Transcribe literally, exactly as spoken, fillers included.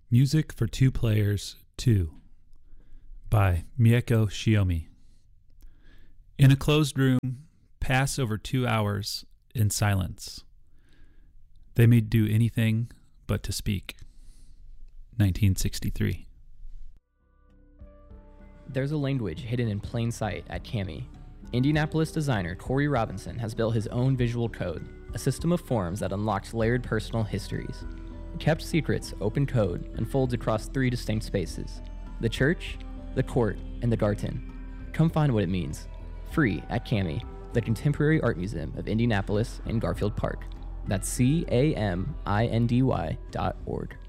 Music for Two Players two by Mieko Shiomi. In a closed room, pass over two hours in silence. They may do anything but to speak. nineteen sixty-three. There's a language hidden in plain sight at Kami. Indianapolis designer Corey Robinson has built his own visual code, a system of forms that unlocks layered personal histories. Kept Secrets Open Code unfolds across three distinct spaces: the church, the court, and the garden. Come find what it means. Free at Kami, the Contemporary Art Museum of Indianapolis and Garfield Park. That's C A M I N D Y dot org.